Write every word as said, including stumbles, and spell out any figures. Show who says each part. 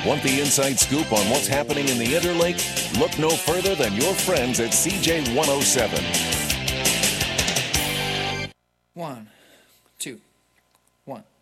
Speaker 1: Want the inside scoop on what's happening in the Interlake? Look no further than your friends at C J one oh seven.
Speaker 2: One, two, one.